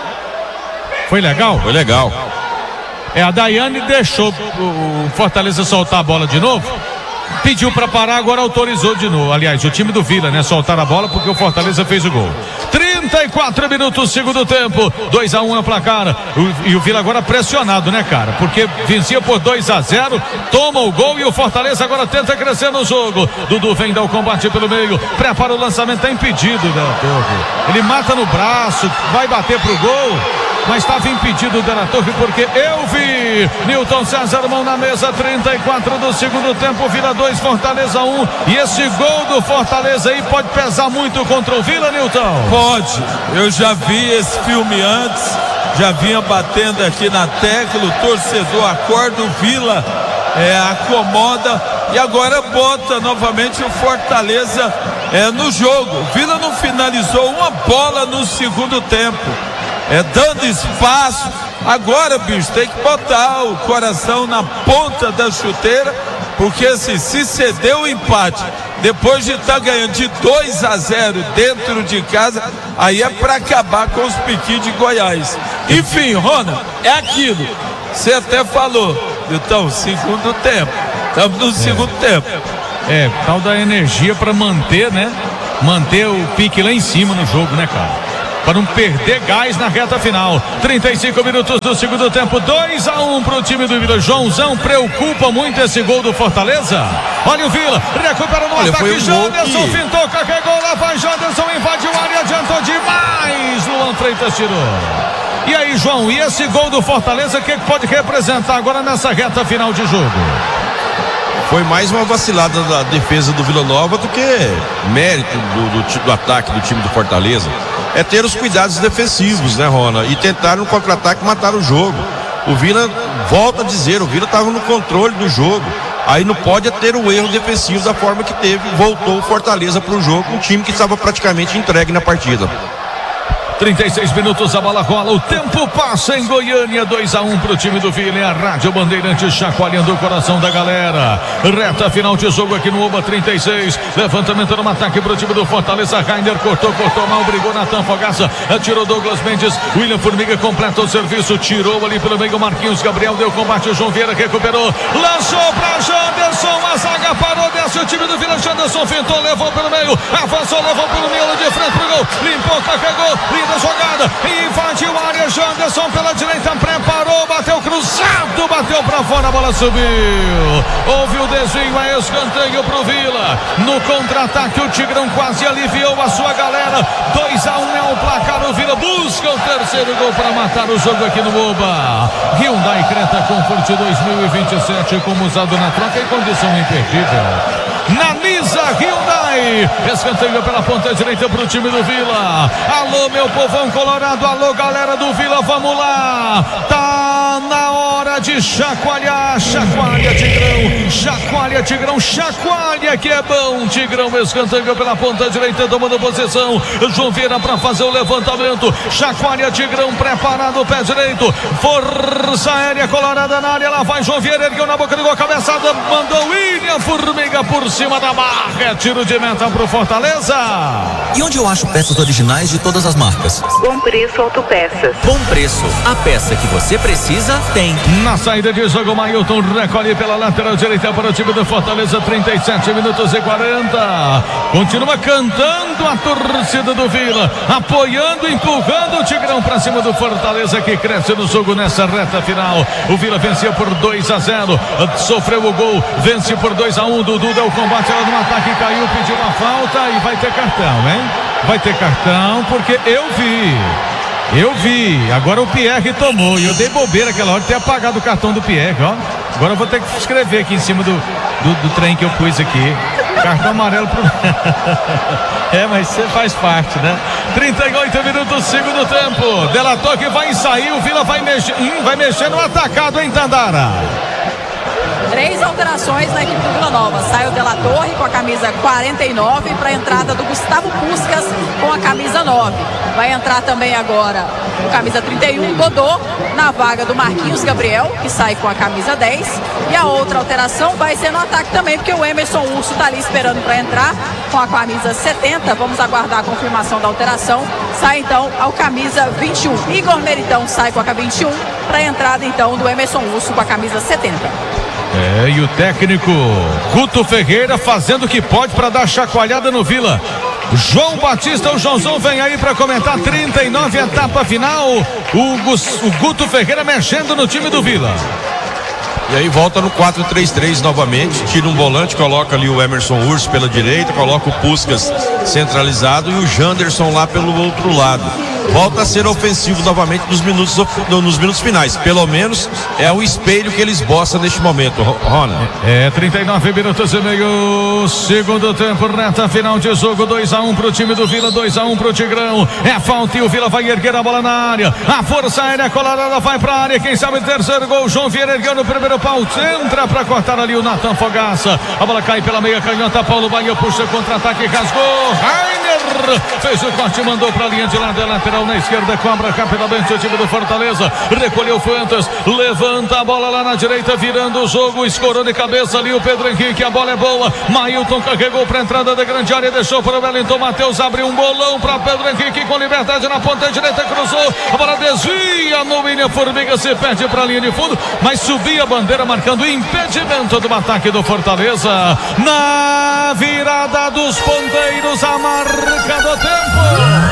Foi legal? Foi legal. É, a Daiane deixou o Fortaleza soltar a bola de novo, pediu para parar, agora autorizou de novo. Aliás, o time do Vila, né, soltar a bola porque o Fortaleza fez o gol. trinta e quatro minutos, segundo tempo, dois a um no placar. O, e o Vila agora pressionado, né, cara? Porque vencia por dois a zero, toma o gol e o Fortaleza agora tenta crescer no jogo. Dudu vem dar o combate pelo meio, prepara o lançamento, tá impedido da Torre. Ele mata no braço, vai bater pro gol, mas estava impedido da Torre porque eu vi. Newton César, mão na mesa, trinta e quatro do segundo tempo, Vila dois, Fortaleza um. E esse gol do Fortaleza aí pode pesar muito contra o Vila, Newton? Pode, eu já vi esse filme antes, já vinha batendo aqui na tecla, o torcedor acorda, o Vila é, acomoda e agora bota novamente o Fortaleza é, no jogo. O Vila não finalizou uma bola no segundo tempo. É dando espaço. Agora, bicho, tem que botar o coração na ponta da chuteira, porque assim, se ceder o empate depois de estar tá ganhando de dois a zero dentro de casa, aí é para acabar com os piquinhos de Goiás. Enfim, Rona, é aquilo. Você até falou, então, segundo tempo. Estamos no é. segundo tempo. É, tal da energia para manter, né? Manter o pique lá em cima no jogo, né, cara? Para não perder gás na reta final. trinta e cinco minutos do segundo tempo, dois a um para o time do Vila. Joãozão preocupa muito esse gol do Fortaleza. Olha o Vila, recupera no Olha, ataque. Um Janderson que... fintou, carregou, lá vai Janderson, invadiu a área, adiantou demais. Luan Freitas tirou. E aí, João, e esse gol do Fortaleza, o que pode representar agora nessa reta final de jogo? Foi mais uma vacilada da defesa do Vila Nova do que mérito do, do, do ataque do time do Fortaleza. É ter os cuidados defensivos, né, Rona? E tentar no contra-ataque matar o jogo. O Vila, volta a dizer, o Vila estava no controle do jogo. Aí não pode ter o erro defensivo da forma que teve. Voltou o Fortaleza para o jogo, um time que estava praticamente entregue na partida. trinta e seis minutos, a bola rola, o tempo passa em Goiânia, dois a um pro time do Vila. É a Rádio Bandeirantes chacoalhando o coração da galera. Reta final de jogo aqui no Oba. Trinta e seis, levantamento no ataque pro time do Fortaleza. Rainer cortou, cortou mal, brigou Natan Fogaça, atirou Douglas Mendes. William Formiga completa o serviço, tirou ali pelo meio Marquinhos Gabriel, deu combate, o João Vieira recuperou, lançou pra Janderson, a zaga parou, desce o time do Vila. Janderson fintou, levou pelo meio, avançou, levou pelo meio, de frente pro gol, limpou, carregou, da jogada, invadiu a área. Janderson pela direita, preparou, bateu cruzado, bateu pra fora, a bola subiu. Houve o desvio, a escanteio pro Vila. No contra-ataque, o Tigrão quase aliviou a sua galera. dois a um é o placar. O Vila busca o terceiro gol para matar o jogo aqui no Oba. Hyundai Creta Comfort dois mil e vinte e sete, como usado na troca em condição imperdível. Na Nisa Hyundai, escanteio pela ponta direita pro time do Vila. Alô, meu povão colorado, alô, galera do Vila, vamos lá. Tá na hora de chacoalhar, chacoalha Tigrão, chacoalha Tigrão, chacoalha que é bom. Tigrão, escanteio pela ponta direita, tomando posição. João Vieira pra fazer o levantamento, chacoalha Tigrão, preparado o pé direito, força aérea colorada na área, lá vai João Vieira, ergueu na boca do gol, cabeçada, mandou William Formiga por cima da barra, é tiro de meta pro Fortaleza. E onde eu acho peças originais de todas as marcas? Bom Preço Autopeças. Bom Preço, a peça que você precisa tem. Na saída de jogo, Mailton recolhe pela lateral direita para o time do Fortaleza. Trinta e sete minutos e quarenta. Continua cantando a torcida do Vila, apoiando, empurrando o Tigrão para cima do Fortaleza, que cresce no jogo nessa reta final. O Vila venceu por dois a zero, sofreu o gol, vence por dois a um. Dudu deu o combate lá no ataque, caiu, pediu uma falta e vai ter cartão, hein? Vai ter cartão, porque eu vi. Eu vi, agora o Pierre tomou e eu dei bobeira aquela hora de ter apagado o cartão do Pierre, ó. Agora eu vou ter que escrever aqui em cima do, do, do trem que eu pus aqui. Cartão amarelo pro... É, mas você faz parte, né? trinta e oito minutos, segundo tempo. Delator que vai sair, o Vila vai mexer, hum, vai mexer no atacado, hein, Tandara? Três alterações na equipe do Vila Nova. Sai o Della Torre com a camisa quarenta e nove para a entrada do Gustavo Puskas com a camisa nove. Vai entrar também agora com camisa trinta e um, Dodô, na vaga do Marquinhos Gabriel, que sai com a camisa dez. E a outra alteração vai ser no ataque também, porque o Emerson Urso está ali esperando para entrar com a camisa setenta. Vamos aguardar a confirmação da alteração. Sai então a camisa vinte e um. Igor Meritão sai com a vinte e um para a entrada então do Emerson Urso com a camisa setenta. É, e o técnico Guto Ferreira fazendo o que pode para dar chacoalhada no Vila. João Batista, o Joãozão vem aí para comentar. Trinta e nove, etapa final. O, Gus, o Guto Ferreira mexendo no time do Vila. E aí volta no quatro três três novamente, tira um volante, coloca ali o Emerson Urso pela direita, coloca o Puskas centralizado e o Janderson lá pelo outro lado. Volta a ser ofensivo novamente nos minutos, nos minutos finais. Pelo menos é o espelho que ele esboça neste momento, Rona. É, trinta e nove minutos e meio, segundo tempo, reta final de jogo, dois a um pro time do Vila, dois a um pro Tigrão. É falta e o Vila vai erguer a bola na área. A força aérea colorada vai pra área. Quem sabe o terceiro gol, João Vieira ergueu no primeiro pau, entra pra cortar ali o Natan Fogaça. A bola cai pela meia canhota, Paulo Bahia puxa contra-ataque, rasgou. Rainer Rainer fez o corte, mandou pra linha de lado, lateral na esquerda, cobra rapidamente o time do Fortaleza, recolheu Fuentes, levanta a bola lá na direita, virando o jogo, escorou de cabeça ali o Pedro Henrique, a bola é boa, Mailton carregou pra entrada da grande área, deixou para o Wellington Matheus, abriu um bolão pra Pedro Henrique com liberdade na ponta direita, cruzou, a bola desvia no William Formiga, se perde pra linha de fundo, mas subia a bandeira marcando impedimento do ataque do Fortaleza, na virada dos ponteiros, a marca do tempo.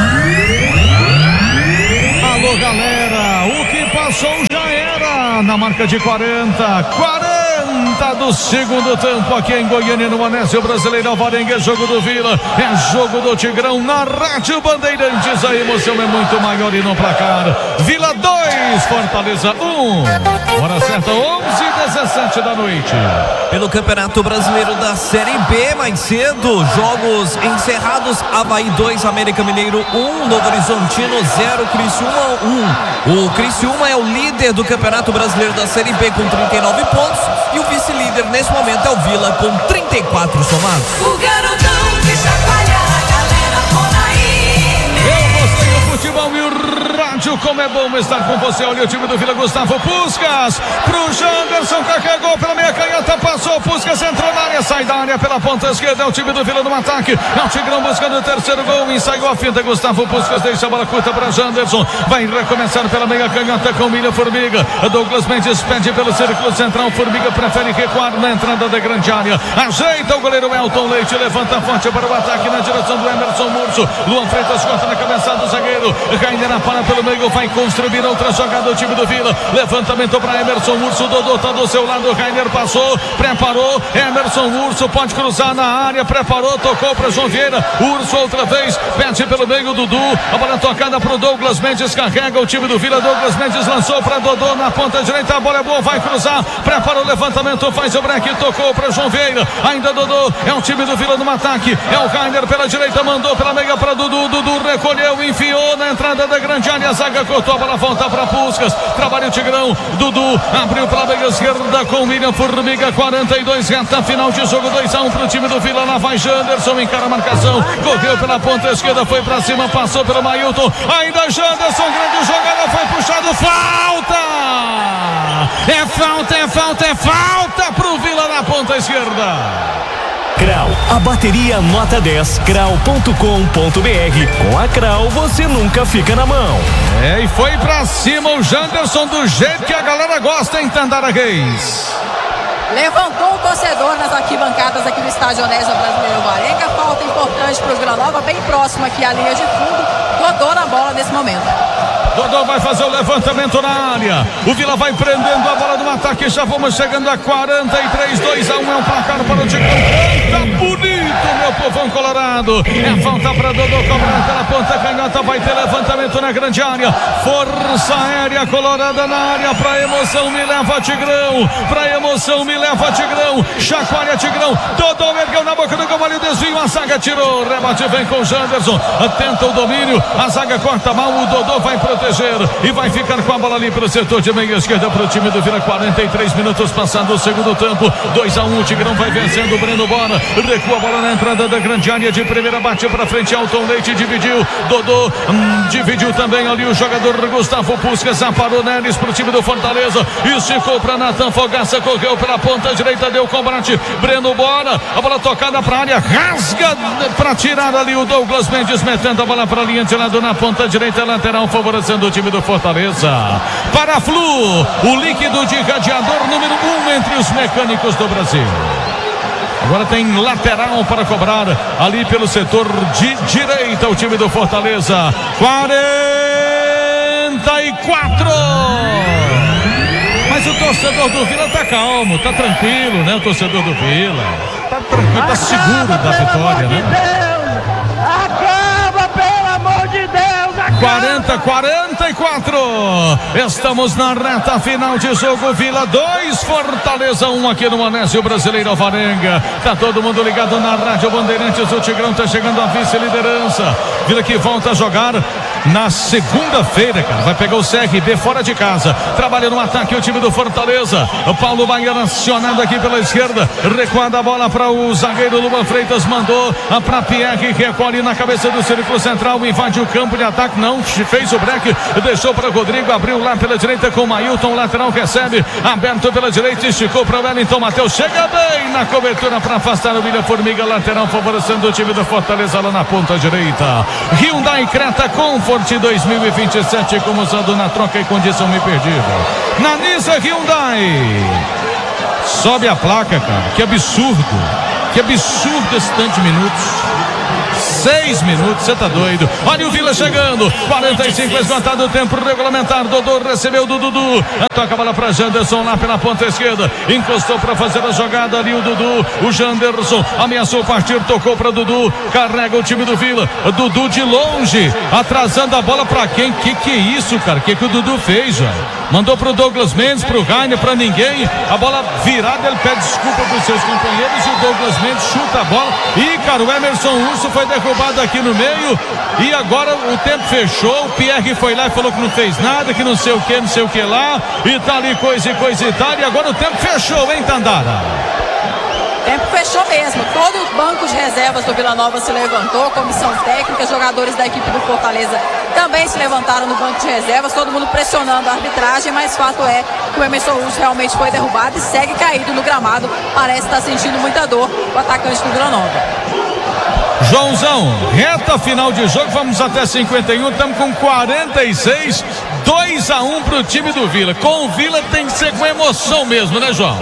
Alô galera, o que passou já era, na marca de quarenta, quarenta do segundo tempo aqui em Goiânia, no Anésio Brasileiro Alvarenga, é jogo do Vila, é jogo do Tigrão na Rádio Bandeirantes, a emoção é muito maior e no placar, Vila dois, Fortaleza um, hora certa onze e dezessete da noite. Pelo Campeonato Brasileiro da Série B, mais cedo, jogos encerrados, Avaí dois, América Mineiro um, Novo Horizontino zero, Criciúma um. O Criciúma é o líder do Campeonato Brasileiro da Série B com trinta e nove pontos e o vice-líder nesse momento é o Vila com trinta e quatro somados. O garotão que chacoalha a galera toda aí. Eu gostei do futebol e o rádio, como é bom estar com você. Olha o time do Vila, Gustavo Puskas pro Janderson, carregou pela meia canhota, passou, Puskas entrou na área, sai da área pela ponta esquerda, é o time do Vila no ataque, é o Tigrão buscando o terceiro gol, ensaiou a finta, Gustavo Puskas deixa a bola curta para Janderson, vai recomeçar pela meia canhota com William Formiga, Douglas Mendes pede pelo círculo central, Formiga prefere recuar na entrada da grande área, ajeita o goleiro Elton Leite, levanta forte para o ataque na direção do Emerson Murso, Luan Freitas corta na cabeçada do zagueiro, Rainer para pelo meio, vai construir outra jogada do time do Vila, levantamento para Emerson Urso, Dodô tá do seu lado, Rainer passou, preparou, Emerson Urso pode cruzar na área, preparou, tocou para João Vieira, Urso outra vez, pede pelo meio, Dudu, a bola tocada para o Douglas Mendes, carrega o time do Vila, Douglas Mendes lançou para Dodô na ponta direita, a bola é boa, vai cruzar, preparou o levantamento, faz o break, tocou para João Vieira, ainda Dodô, é o time do Vila no ataque, é o Rainer pela direita, mandou pela meia para Dudu, Dudu recolheu, enfiou na entrada da grande área, a zaga cortou, a bola volta para Puskas, trabalha o Tigrão, Dudu abriu pela meia esquerda com William Formiga, quarenta e dois, reta final de jogo, dois a um pro time do Vila, lá vai Janderson, encara a marcação, correu pela ponta esquerda, foi pra cima, passou pelo Mailton, ainda Janderson, grande jogada, foi puxado, falta! É falta, é falta, é falta pro Vila na ponta esquerda. Crau, a bateria nota dez, crau ponto com ponto br. Com a Crau você nunca fica na mão. É, e foi pra cima o Janderson do jeito que a galera gosta em Tandara Reis. Levantou o torcedor nas arquibancadas aqui do estádio Onésio Brasileiro Alvarenga. Falta importante para o Vila Nova, bem próximo aqui à linha de fundo. Dodô na bola nesse momento. Dodô vai fazer o levantamento na área. O Vila vai prendendo a bola do ataque. Já vamos chegando a quarenta e três, dois a um. É um placar para o Tigrão. Tá bonito, meu povão colorado. É falta para Dodô, cobrando pela ponta canhota. Vai ter levantamento na grande área. Força aérea colorada na área. Pra emoção, me leva Tigrão. Pra emoção, me leva Tigrão. Chacoalha Tigrão. Dodô ergueu na boca do gol. Ali o desvio. A zaga tirou. Rebate vem com o Janderson. Tenta o domínio. A zaga corta mal. O Dodô vai proteger e vai ficar com a bola ali pelo setor de meia esquerda para o time do Vila. Quarenta e três minutos passando o segundo tempo, dois a um, o Tigrão vai vencendo o Breno Bora, recua a bola na entrada da grande área de primeira, bate para frente, Elton Leite dividiu, Dodô hum, dividiu também ali o jogador Gustavo Puskas, aparou neles para o time do Fortaleza, esticou para Natan Fogaça, correu pela ponta direita, deu combate, Breno Bora, a bola tocada para a área, rasga para tirar ali o Douglas Mendes, metendo a bola para a linha de lado na ponta direita, lateral favorecendo do time do Fortaleza. Para Flu, o líquido de radiador número um entre os mecânicos do Brasil. Agora tem lateral para cobrar ali pelo setor de direita o time do Fortaleza. quarenta e quatro. Mas o torcedor do Vila tá calmo, tá tranquilo, né? O torcedor do Vila tá tranquilo, tá seguro da vitória, né? Acaba, pelo amor de Deus, acaba. quarenta, quarenta e quatro. Estamos na reta final de jogo. Vila dois, Fortaleza um aqui no Anésio Brasileiro Alvarenga. Tá todo mundo ligado na Rádio Bandeirantes. O Tigrão tá chegando à vice-liderança. Vila que volta a jogar na segunda-feira, cara. Vai pegar o C R B fora de casa. Trabalha no ataque o time do Fortaleza. O Paulo Baiano acionado aqui pela esquerda. Recuada a bola para o zagueiro Luan Freitas. Mandou para Pierre, que recolhe na cabeça do círculo central. Invade o campo de ataque. Não fez o break. Deixou para Rodrigo. Abriu lá pela direita com o Mailton. Lateral recebe. Aberto pela direita. Esticou para o Wellington Matheus. Chega bem na cobertura para afastar o William Formiga. Lateral favorecendo o time do Fortaleza lá na ponta direita. Hyundai Creta Comfort dois mil e vinte e sete, como usado na troca e condição me perdida. Na Nissan Hyundai. Sobe a placa, cara. Que absurdo. Que absurdo esse tanto de minutos. Seis minutos, você tá doido. Olha o Vila chegando. quarenta e cinco, esgotado o tempo regulamentar. Dodô recebeu do Dudu. Toca a bola para Janderson lá pela ponta esquerda. Encostou para fazer a jogada ali o Dudu. O Janderson ameaçou partir, tocou para Dudu. Carrega o time do Vila. Dudu de longe, atrasando a bola para quem? Que que é isso, cara? Que que o Dudu fez, velho? Mandou pro Douglas Mendes, pro Rainer, para ninguém. A bola virada, ele pede desculpa pros seus companheiros e o Douglas Mendes chuta a bola. E, cara, o Emerson Urso foi derrubado aqui no meio. E agora o tempo fechou. O Pierre foi lá e falou que não fez nada, que não sei o que, não sei o que lá. E tá ali coisa e coisa e tal. E agora o tempo fechou, hein, Tandara? Tempo fechou mesmo. Todo o banco de reservas do Vila Nova se levantou, comissão técnica, jogadores da equipe do Fortaleza também se levantaram no banco de reservas, todo mundo pressionando a arbitragem, mas fato é que o Emerson Urso realmente foi derrubado e segue caído no gramado. Parece estar sentindo muita dor o atacante do Vila Nova. Joãozão, reta final de jogo, vamos até cinquenta e um, estamos com quarenta e seis, dois a um pro time do Vila. Com o Vila tem que ser com emoção mesmo, né, João?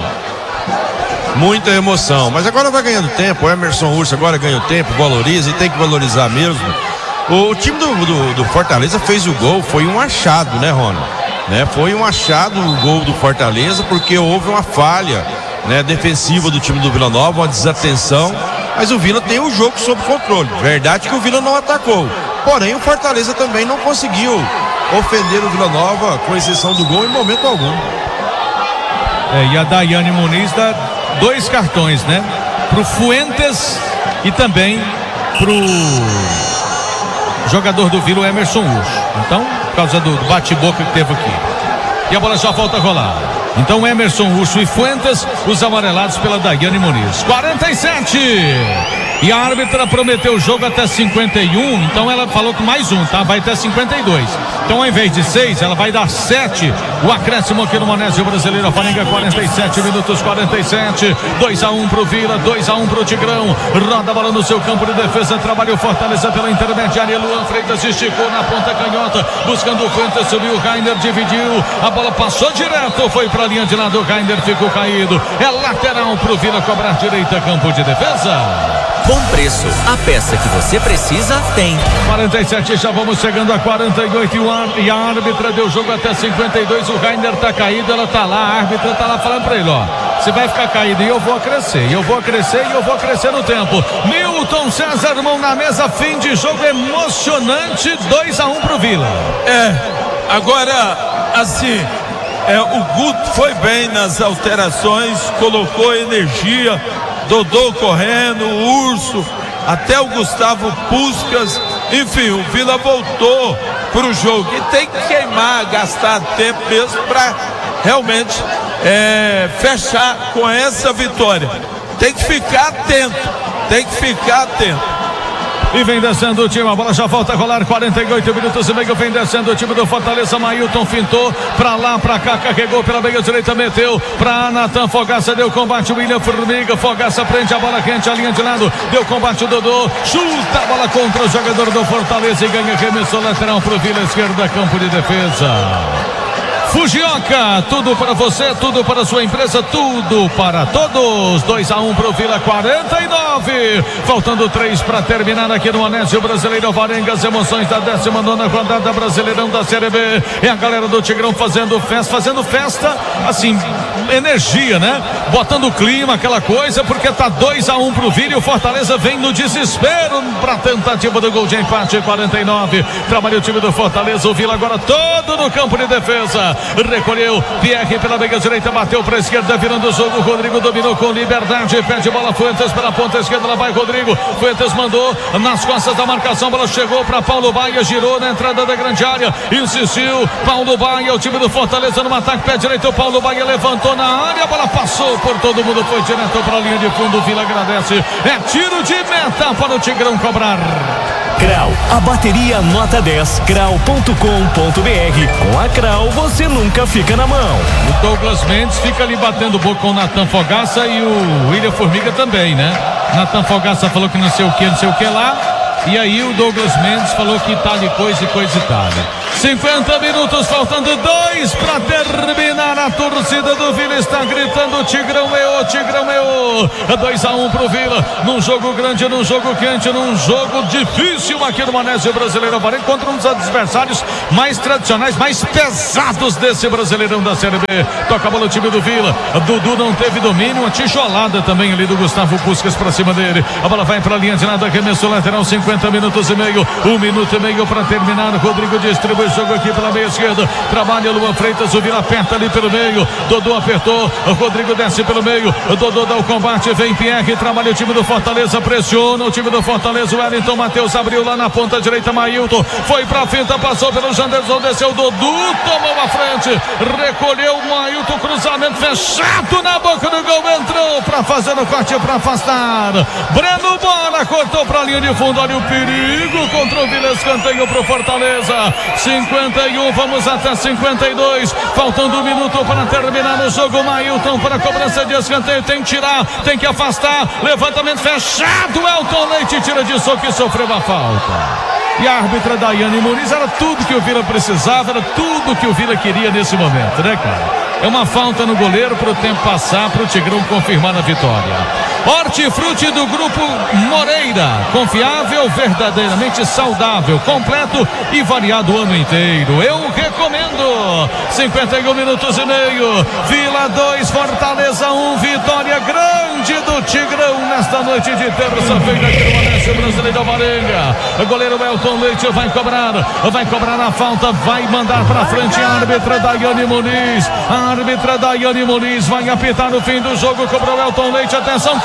Muita emoção, mas agora vai ganhando tempo. O Emerson Urso agora ganha o tempo, valoriza e tem que valorizar mesmo. O time do, do, do Fortaleza fez o gol, foi um achado, né, Rony? Né? Foi um achado o gol do Fortaleza, porque houve uma falha, né, defensiva do time do Vila Nova, uma desatenção, mas o Vila tem o jogo sob controle. Verdade que o Vila não atacou, porém o Fortaleza também não conseguiu ofender o Vila Nova, com exceção do gol, em momento algum. É, e a Daiane Muniz dá dois cartões, né? Pro Fuentes e também pro jogador do Vila, o Emerson Urso. Então, por causa do bate-boca que teve aqui. E a bola já volta a rolar. Então, Emerson Urso e Fuentes, os amarelados pela Daiane Muniz. quarenta e sete. E a árbitra prometeu o jogo até cinquenta e um, então ela falou que mais um, tá? Vai até cinquenta e dois. Então, ao invés de seis, ela vai dar sete. O acréscimo aqui no Monésio Brasileiro. Faringa, quarenta e sete minutos, quarenta e sete. dois a um pro Vila, dois a um pro Tigrão. Roda a bola no seu campo de defesa. Trabalha o Fortaleza pela intermediária. Luan Freitas esticou na ponta canhota, buscando o Fuentes, subiu o Rainer, dividiu. A bola passou direto, foi pra linha de lado. O Rainer ficou caído. É lateral pro Vila cobrar direita, campo de defesa. Bom preço, a peça que você precisa tem. quarenta e sete, já vamos chegando a quarenta e oito e a árbitra deu jogo até cinquenta e dois. O Rainer tá caído, ela tá lá, a árbitra tá lá falando pra ele, ó, você vai ficar caído e eu vou crescer, e eu vou crescer e eu vou crescer no tempo. Milton César, mão na mesa, fim de jogo emocionante, dois a um pro Vila. É, agora, assim, é, o Guto foi bem nas alterações, colocou energia. Dodô correndo, o Urso, até o Gustavo Puskas, enfim, o Vila voltou para o jogo e tem que queimar, gastar tempo mesmo para realmente é, fechar com essa vitória. Tem que ficar atento, tem que ficar atento. E vem descendo o time, a bola já volta a rolar, quarenta e oito minutos e meio, vem descendo o time do Fortaleza. Mailton fintou, pra lá, pra cá, carregou pela meia direita, meteu pra Natan Fogaça, deu combate o William Formiga, Fogaça prende a bola quente, a linha de lado, deu combate o Dodô, chuta a bola contra o jogador do Fortaleza e ganha, remessou lateral pro Vila, esquerda, campo de defesa. Fujioka, tudo para você, tudo para a sua empresa, tudo para todos. dois a um pro Vila, quarenta e nove. Faltando três para terminar aqui no Monésio Brasileiro. Varenga, as emoções da décima nona rodada Brasileirão da Série B. É a galera do Tigrão fazendo festa, fazendo festa, assim, energia, né? Botando o clima, aquela coisa, porque tá dois a um pro Vila e o Fortaleza vem no desespero para tentativa do gol de empate, quarenta e nove. Trabalha o time do Fortaleza, o Vila agora todo no campo de defesa. recolheu, Pierre pela meia direita, bateu para a esquerda, virando o jogo, Rodrigo dominou com liberdade, pede bola, Fuentes pela ponta esquerda, lá vai Rodrigo, Fuentes mandou nas costas da marcação, bola chegou para Paulo Baia, girou na entrada da grande área, insistiu, Paulo Baia, o time do Fortaleza no ataque, pé direito, Paulo Baia levantou na área, a bola passou por todo mundo, foi direto para a linha de fundo, o Vila agradece, é tiro de meta para o Tigrão cobrar. Crau, a bateria nota dez, crau ponto com ponto br. Com a Crau você nunca fica na mão. O Douglas Mendes fica ali batendo boca com o Natan Fogaça e o William Formiga também, né? Natan Fogaça falou que não sei o que, não sei o que lá. E aí o Douglas Mendes falou que tá de coisa e coisa e tal. cinquenta minutos, faltando dois para terminar. A torcida do Vila está gritando: Tigrão é o, Tigrão é o. dois a um pro Vila, num jogo grande, num jogo quente, num jogo difícil aqui no Manésio Brasileirão, contra um dos adversários mais tradicionais, mais pesados desse Brasileirão da Série B. Toca a bola o time do Vila, Dudu não teve domínio, uma tijolada também ali do Gustavo Puskas para cima dele. A bola vai para a linha de nada, arremesso lateral, cinquenta minutos e meio, um minuto e meio para terminar. Rodrigo distribui o jogo aqui pela meia esquerda, trabalha Luan Freitas, o Vila aperta ali pelo meio, Dodô apertou, o Rodrigo desce pelo meio, o Dodô dá o combate, vem Pierre, trabalha o time do Fortaleza, pressiona o time do Fortaleza, o Wellington Matheus abriu lá na ponta direita, Mailton foi pra finta, passou pelo Janderson, desceu Dodô, tomou a frente, recolheu o Mailton, cruzamento fechado na boca do gol, entrou pra fazer o corte pra afastar, Breno Bola cortou pra linha de fundo, olha o perigo contra o Vila, escanteio pro Fortaleza, cinquenta e um, vamos até cinquenta e dois, faltando um minuto para terminar o jogo. Mailton para a cobrança de escanteio, tem que tirar, tem que afastar, levantamento fechado, Elton Leite tira de soco e sofreu a falta. E a árbitra Daiane Muniz, era tudo que o Vila precisava, era tudo que o Vila queria nesse momento, né, cara? É uma falta no goleiro para o tempo passar, para o Tigrão confirmar a vitória. Hortifruti do Grupo Moreira, confiável, verdadeiramente saudável, completo e variado o ano inteiro. Eu recomendo. cinquenta e um minutos e meio, Vila dois, Fortaleza um, vitória grande do Tigrão nesta noite de terça-feira aqui no Manésio Brasileirão Marenga. O goleiro Elton Leite vai cobrar, vai cobrar a falta, vai mandar para frente a árbitra Daiane Muniz. A árbitra Daiane Muniz vai apitar no fim do jogo, cobrou Elton Leite, atenção.